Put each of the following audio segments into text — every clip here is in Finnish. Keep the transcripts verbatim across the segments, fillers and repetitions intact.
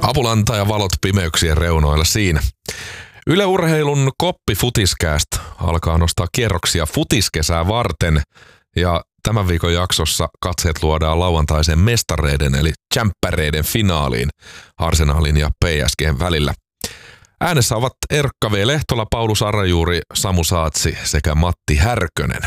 Apulanta ja valot pimeyksien reunoilla siinä. Yle Urheilun Koppi Futiskääst alkaa nostaa kierroksia futiskesää varten ja tämän viikon jaksossa katseet luodaan lauantaisen mestareiden eli jämppäreiden finaaliin Arsenalin ja P S G:n välillä. Äänessä ovat Erkka V. Lehtola, Paulus Arrajuuri, Samu Saatsi sekä Matti Härkönen.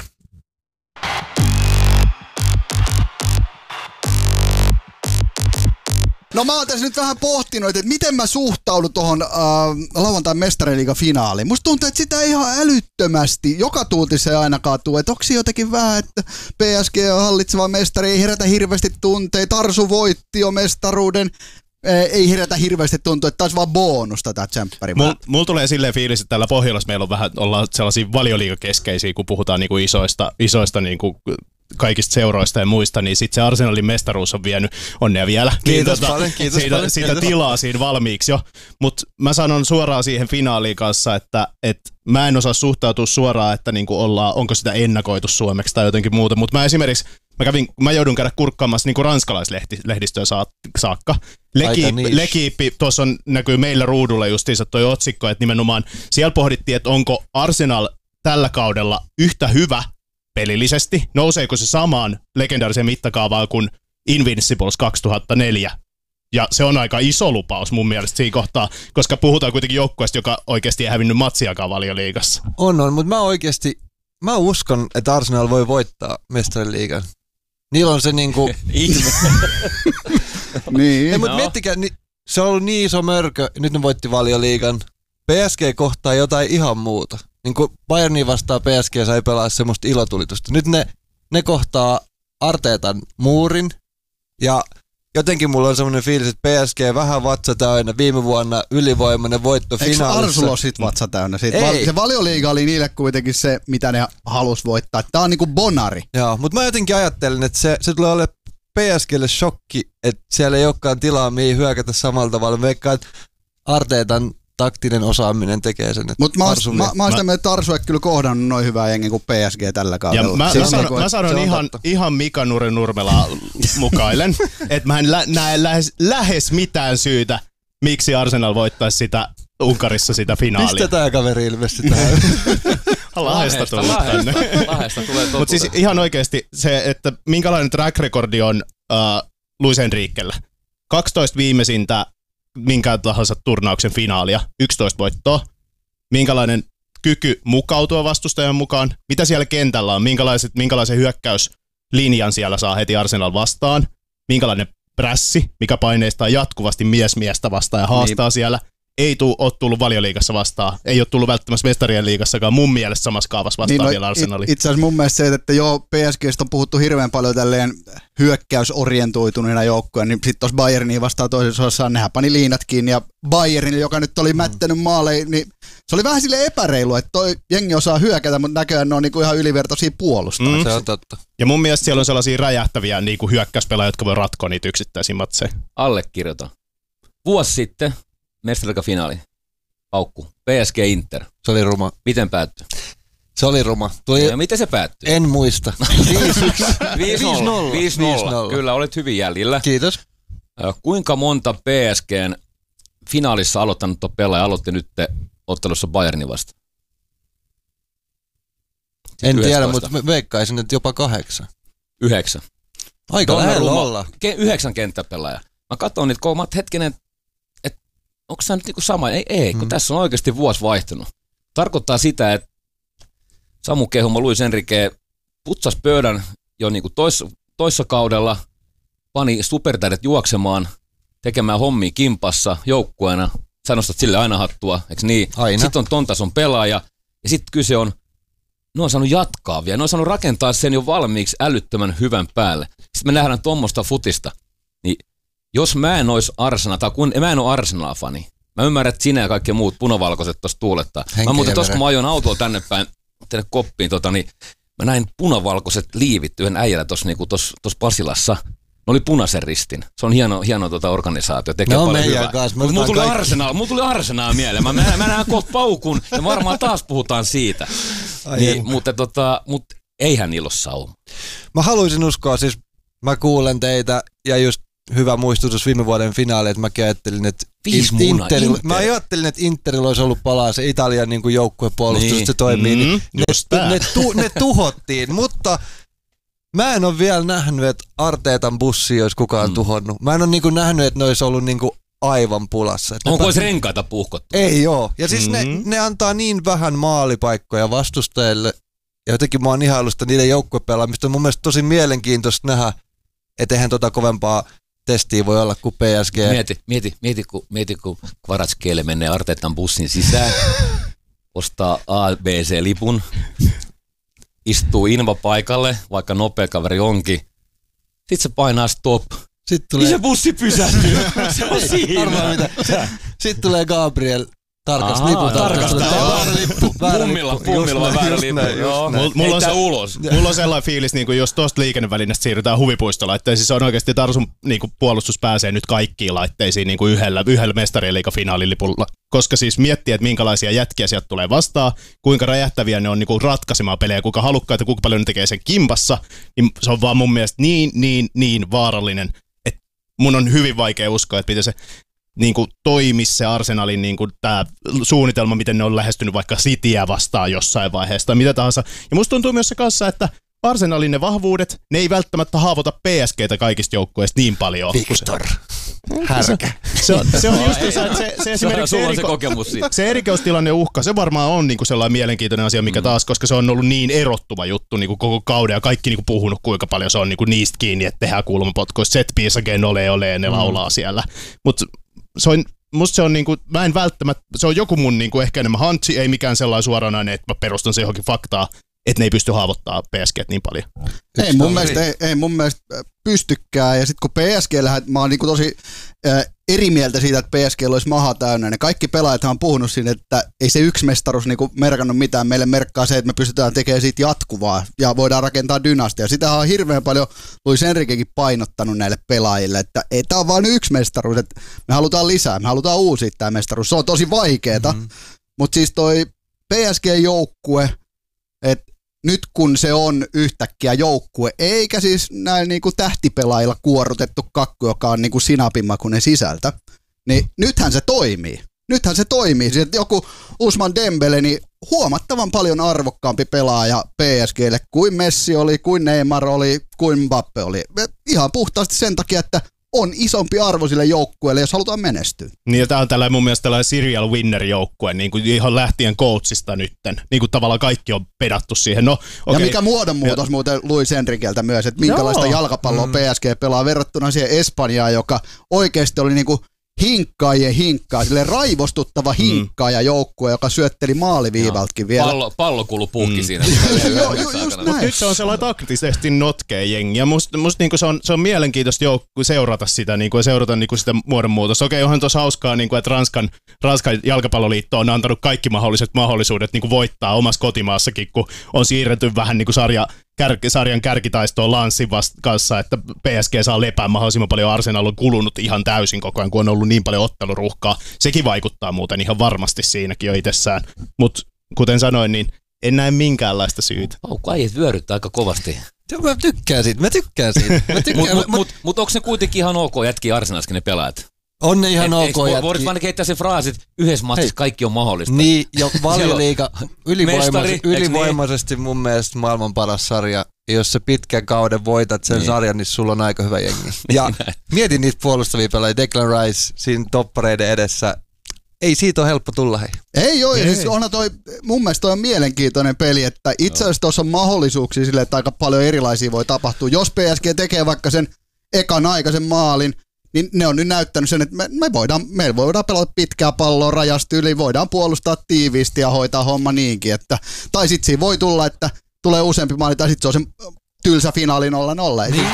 No mä oon tässä nyt vähän pohtinut, että miten mä suhtaudun tuohon äh, lauantain mestariliigan finaaliin. Musta tuntuu, että sitä ihan älyttömästi, joka tuutiseen aina katuu, että onko se jotenkin vähän, että P S G on hallitseva mestari, ei herätä hirveästi tunteita, Tarsu voitti jo mestaruuden, ei herätä hirveästi tuntua, että taisi vaan bonusta tämä tsemppäri. Mulla mul tulee silleen fiilis, että täällä Pohjolassa meillä on vähän, ollaan sellaisia valioliigakeskeisiä, kun puhutaan niinku isoista, isoista niinku kaikista seuroista ja muista, niin sitten se Arsenalin mestaruus on vienyt, onnea vielä, kiitos niin, paljon, kiitos siitä, paljon, siitä kiitos. tilaa siinä valmiiksi jo. Mutta mä sanon suoraan siihen finaaliin kanssa, että et mä en osaa suhtautua suoraan, että niinku ollaan, onko sitä ennakoitu suomeksi tai jotenkin muuta, mutta mä esimerkiksi, mä, kävin, mä joudun käydä kurkkaamassa niinku ranskalaislehdistöä saakka. Lekiippi, Lekiippi tuossa näkyy meillä ruudulla justiinsa toi otsikko, että nimenomaan siellä pohdittiin, että onko Arsenal tällä kaudella yhtä hyvä pelillisesti, nouseeko se samaan legendaariseen mittakaavaan kuin Invincibles kaksituhattaneljä. Ja se on aika iso lupaus mun mielestä siinä kohtaa, koska puhutaan kuitenkin joukkueesta, joka oikeasti ei hävinnyt matsiakaan Valioliigassa. On, on, mutta mä oikeasti, mä uskon, että Arsenal voi voittaa mestariliigan. Niillä on se niinku... niin. Ei, mutta no. Miettikää, niin, se on ollut niin iso mörkö, nyt ne voitti Valioliigan. P S G kohtaa jotain ihan muuta. Niin kuin Bayernin vastaan P S G sai pelaa semmoista ilotulitusta. Nyt ne, ne kohtaa Arteetan muurin ja jotenkin mulla on semmoinen fiilis, että P S G vähän vatsa täynnä, viime vuonna ylivoimainen voitto finaalissa. Eikö Arsulo sit vatsa täynnä? Val- se Valioliiga oli niille kuitenkin se, mitä ne halus voittaa. Tää on niinku bonari. Joo, mutta mä jotenkin ajattelin, että se, se tulee olemaan P S G:lle shokki, että siellä ei olekaan tilaa mihin hyökätä samalla tavalla. Veikkaan, että Arteetan taktinen osaaminen tekee sen. Mutta mä, mä, mä oon sitä mieltä, että Tarsu ei kyllä kohdannut noin hyvää jengiä kuin P S G tällä kaudella. Ja mä, mä, sanon, niin mä sanon ihan, ihan Mika Nuren Nurmelaa mukailen, että mä en lä- näe lähes, lähes mitään syytä, miksi Arsenal voittaisi sitä Unkarissa sitä finaalia. Mistä tää kaveri ilmestyi tähän? Lahdesta tullut tänne. Lahdesta tulee totuuden. Mutta siis ihan oikeasti se, että minkälainen track recordi on uh, Luis Enriquellä. kaksitoista viimeisintä minkään tahansa turnauksen finaalia, yksitoista voittoa, minkälainen kyky mukautua vastustajan mukaan, mitä siellä kentällä on, minkälaiset, minkälaisen hyökkäyslinjan siellä saa heti Arsenal vastaan, minkälainen prässi, mikä paineistaa jatkuvasti mies miestä vastaan ja haastaa niin. Siellä. Ei tuu, ole tullut Valioliigassa vastaan, ei ole tullut välttämättä Mestarien liigassakaan mun mielestä samassa kaavassa vastaan niin, vielä Arsenaliin. Itse asiassa mun mielestä se, että joo, P S G:stä on puhuttu hirveän paljon tälleen hyökkäysorientoituneena joukkoja, niin sitten tuossa Bayerniin vastaan toisessa osassa nehän pani liinat kiinni ja Bayernille, joka nyt oli mättänyt maaleja, niin se oli vähän sille epäreilu, että toi jengi osaa hyökätä, mutta näköjään ne on niinku ihan ylivertoisia puolustaa. Mm. Se on totta. Ja mun mielestä siellä on sellaisia räjähtäviä niinku hyökkäyspelaajia, jotka voi ratkoa niitä yksittäisiä matseja. Allekirjoitan. Vuosi sitten Mestariliiga-finaali. Paukku. P S G Inter. Se oli ruma. Miten päättyi? Se oli ruma. Tuli... Ja miten se päättyi? En muista. viisi nolla. viisi nolla. Kyllä, olet hyvin jäljellä. Kiitos. Kuinka monta P S G:n finaalissa aloittanutta pelaaja aloitti nyt ottelussa Bayernin vastaan? En tiedä, mutta veikkaisin, että jopa kahdeksan. Yhdeksän. Aika lähellä olla. Yhdeksän kenttäpelaajaa. Mä katson niitä, kun mä hetkinen, että onko tämä nyt niinku sama? Ei, ei kun hmm. tässä on oikeasti vuosi vaihtunut. Tarkoittaa sitä, että Samu Kehuma, Luis Enrique putsasi pöydän jo niinku toissa, toissa kaudella, pani supertähdet juoksemaan, tekemään hommia kimpassa joukkueena. Sä nostat sille aina hattua, eikö niin? Aina. Sitten on ton tason pelaaja ja sitten kyse on, ne on saanut jatkaa vielä, ne on saanut rakentaa sen jo valmiiksi älyttömän hyvän päälle. Sitten me nähdään tuommoista futista, niin jos mä en olisi Arsenal, tai kun mä en ole Arsenal-fani, mä ymmärrän, että sinä ja kaikki muut punavalkoiset tuossa tuulettaa. Henkeä mä muuten tuossa kun mä ajoin autolla tänne päin, tänne koppiin, tota, niin mä näin punavalkoiset liivit yhden äijällä tuossa niinku Pasilassa. Ne oli punaisen ristin. Se on hieno, hieno tota organisaatio. Tekee no, paljon hyvää. Mutta mulla tuli Arsenal, mulla tuli Arsenal mieleen. Mä, mä, mä näen kohta paukun ja varmaan taas puhutaan siitä. Niin, mutta, tota, mutta eihän niillä ole sauma. Mä haluaisin uskoa, siis mä kuulen teitä ja just hyvä muistutus viime vuoden finaali, että mäkin ajattelin, että Viisi muuna, Interil, Inter. mä ajattelin, että Interillä olisi ollut palaa se Italian niin kuin joukkuepuolustus, Niin. niin. se toimii, Mm, niin ne, just tää. ne, tu, ne tuhottiin, mutta mä en ole vielä nähnyt, että Arteetan bussi olisi kukaan mm. tuhonnut. Mä en ole niin kuin nähnyt, että ne olisi ollut niin kuin aivan pulassa. Että Onko ne olisi pä- renkaita puhkottu? Ei oo. Ja siis Mm. ne, ne antaa niin vähän maalipaikkoja vastustajille. Ja jotenkin mä oon ihailusta niiden joukkuepelaamista. On mun mielestä tosi mielenkiintoista nähdä, että eihän tota kovempaa testiä voi olla kuin P S G. Mieti, mieti, mieti, kun, mieti, kun Kvaratskhelia menee Arteetan bussin sisään, ostaa A B C-lipun, istuu invapaikalle, vaikka nopea kaveri onkin, sit se painaa stop. Sitten Niin tulee, se bussi pysähtyy. Se on siinä. arvaa mitä. Sitten tulee Gabriel tarkas Aa, lippu. tarkastaa. Väärä lippu. Väärä Pummilla, lippu. pummilla Just vai näin, väärä just lippu. näin, just Joo. näin. Mulla- mulla on Heittää se- ulos. Mulla on sellainen fiilis, niin kuin jos tuosta liikennevälineestä siirrytään huvipuistolaitteisiin, siis on oikeasti Tarsun niin kuin puolustus pääsee nyt kaikkiin laitteisiin niin kuin yhdellä, yhdellä mestariliigafinaalilipulla. Koska siis miettii, että minkälaisia jätkiä sieltä tulee vastaan, kuinka räjähtäviä ne on niin kuin ratkaisemaan pelejä, kuinka halukkaita, kuinka paljon ne tekee sen kimpassa, niin se on vaan mun mielestä niin, niin, niin vaarallinen, että mun on hyvin vaikea uskoa, että miten se niin kuin toimisi se Arsenalin niin kuin tämä suunnitelma, miten ne on lähestynyt vaikka Cityä vastaan jossain vaiheessa tai mitä tahansa. Ja musta tuntuu myös se kanssa, että Arsenalin ne vahvuudet, ne ei välttämättä haavoita P S G:tä kaikista joukkueista niin paljon. Victor. Härkä. Se on, se on just se, että se, se esimerkiksi Sulla on se eriko- kokemus siitä. se erikoistilanne uhka, se varmaan on niinku sellainen mielenkiintoinen asia, mikä taas, koska se on ollut niin erottuva juttu niinku koko kauden ja kaikki niinku puhunut, kuinka paljon se on niinku niistä kiinni, että tehdään kulmapotkoja, set piece again, ole, ole, ja ne mm. laulaa siellä. Mutta se on, musta se on niinku, mä en välttämättä, se on joku mun niinku ehkä enemmän hantsi, ei mikään sellainen suoranainen, että mä perustan se johonkin faktaa, että ne ei pysty haavoittaa P S G:tä niin paljon. Ei mun, mielestä, ei, ei mun mielestä pystykään. Ja sitten kun P S G:llä, mä oon niinku tosi äh, eri mieltä siitä, että P S G:llä olisi maha täynnä. Ne kaikki pelaajat on puhunut siinä, että ei se yksi mestaruus niinku merkannut mitään. Meille merkkaa se, että me pystytään tekemään siitä jatkuvaa ja voidaan rakentaa dynastia. Sitähän on hirveän paljon Luis Enriquekin painottanut näille pelaajille, että ei tämä on vain yksi mestaruus, että me halutaan lisää, me halutaan uusia tämä mestaruus. Se on tosi vaikeeta, mm-hmm. mutta siis toi P S G-joukkue, että nyt kun se on yhtäkkiä joukkue, eikä siis näin niinku tähtipelaajilla kuorutettu kakku, joka on niinku sinapinmakuinen sisältä, niin nythän se toimii. Nythän se toimii. Siis joku Ousmane Dembele, niin huomattavan paljon arvokkaampi pelaaja P S G:lle kuin Messi oli, kuin Neymar oli, kuin Mbappe oli. Ihan puhtaasti sen takia, että on isompi arvo sille joukkueelle, jos halutaan menestyä. Niin ja tää on tällainen mun mielestä tällainen serial winner-joukkue, niin kuin ihan lähtien coachista nytten. Niin kuin tavallaan kaikki on pedattu siihen. No, okay. Ja mikä muodonmuutos ja muuten Luis Enriqueltä myös, että minkälaista Joo. jalkapalloa Mm. P S G pelaa verrattuna siihen Espanjaan, joka oikeasti oli niinku hinkkaajien hinkkaa, silleen raivostuttava hinkkaaja joukkue, joka syötteli maaliviivaltakin vielä. Pallo, pallo kuului puhki Mm. siinä. Joo, ju- just Mutta näin. nyt se on sellainen taktisesti notkea jengi, ja musta must niinku se, on, se on mielenkiintoista joukku seurata sitä niinku, ja seurata niinku sitä muodonmuutosta. Okei, onhan tuossa hauskaa, niinku, että Ranskan, Ranskan jalkapalloliitto on antanut kaikki mahdolliset mahdollisuudet niinku, voittaa omassa kotimaassakin, kun on siirretty vähän niinku, sarja, kär, sarjan kärkitaistoon Lanssin vast- kanssa, että P S G saa lepää mahdollisimman paljon. Arsenal on kulunut ihan täysin koko ajan, kun on ollut niin paljon otteluruhkaa. Sekin vaikuttaa muuten ihan varmasti siinäkin jo itsessään. Mutta kuten sanoin, niin en näe minkäänlaista syytä. Paukku äijät vyöryttää aika kovasti. Mä tykkään siitä, mä tykkään siitä. Mä tykkään, Mutta mut, mä- mut, mut onko ne kuitenkin ihan ok jätkiä Arsenalskin ne pelaajat? on ne ihan Et- ok eiks vo- Voidaan jätkiä. vaan heittää se fraasi, että yhdessä matsissa kaikki on mahdollista. Niin, jo Valioliiga ylivoimaisesti, Mestari, eiks ylivoimaisesti mun mielestä maailman paras sarja. Ja jos sä pitkän kauden voitat sen Niin. sarjan, niin sulla on aika hyvä jengi. Ja mietin niitä puolustavia pelaajia. Declan Rice siinä toppareiden edessä. Ei siitä ole helppo tulla, hei. Ei ole, ja Ei. siis onhan toi, mun mielestä toi on mielenkiintoinen peli, että itse asiassa tuossa on mahdollisuuksia sille, että aika paljon erilaisia voi tapahtua. Jos P S G tekee vaikka sen ekan aikaisen maalin, niin ne on nyt näyttänyt sen, että me, me voidaan, me voidaan pelata pitkää palloa rajasta yli, voidaan puolustaa tiiviisti ja hoitaa homma niinkin, että, tai sitten siinä voi tulla, että tulee useampi maali, tai sitten se on se tylsä finaali nolla nolla. Niin.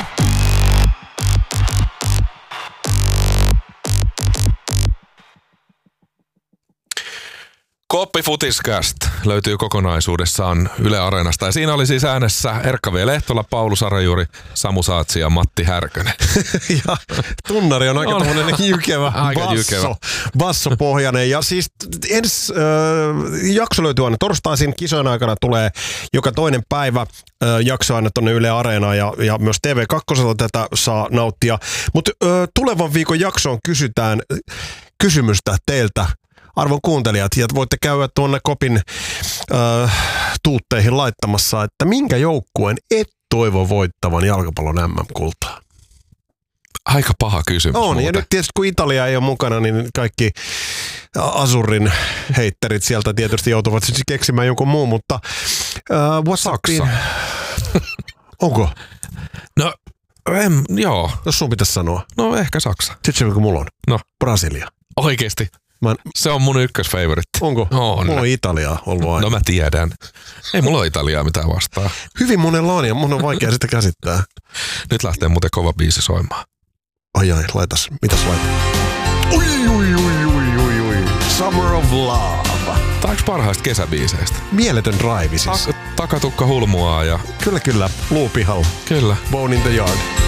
Koppi Futiscast löytyy kokonaisuudessaan Yle Areenasta. Ja siinä oli siis äänessä Erkka V. Lehtola, Paulu Sarajuuri, Samu Saatsi ja Matti Härkönen. Ja tunnari on aika On. tommonen jykevä Aika basso, jykevä. bassopohjainen. Ja siis ensi äh, jakso löytyy aina torstaisin. Kisojen aikana tulee joka toinen päivä äh, jakso aina tonne Yle Areenaan ja, ja myös T V kaksi tätä saa nauttia. Mutta äh, tulevan viikon jaksoon kysytään kysymystä teiltä, arvon kuuntelijat, ja voitte käydä tuonne Kopin äh, tuutteihin laittamassa, että minkä joukkueen et toivo voittavan jalkapallon M M-kultaa. Aika paha kysymys. On, muuten. ja nyt tietysti kun Italia ei ole mukana, niin kaikki Azurin heitterit sieltä tietysti joutuvat sitten keksimään jonkun muun, mutta äh, WhatsAppiin. Onko? No, en, joo. Jos sun pitäisi sanoa. No ehkä Saksa. Sitten mikä mulla on? No. Brasilia. Oikeesti. Mä en, Se on mun ykkösfavoritti. onko? On. Mulla on Italiaa ollut aina. No mä tiedän. Ei mulla ole Italiaa mitään vastaa. Hyvin monella on ja mun on vaikea sitä käsittää. Nyt lähtee muuten kova biisi soimaan. Ai ai, laitas. Mitäs laitat? Ui, ui, ui, ui, ui, ui. Summer of Love. Tää on yksi parhaista kesäbiiseistä. Mieletön drive siis. Tak- takatukka hulmuaa ja Kyllä, kyllä. Luupihalla. kyllä. Bone in the yard.